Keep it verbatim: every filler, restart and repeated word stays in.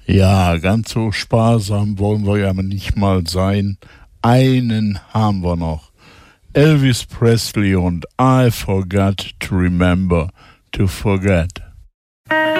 Ja, ganz so sparsam wollen wir ja nicht mal sein. Einen haben wir noch. Elvis Presley und I Forgot to Remember to Forget.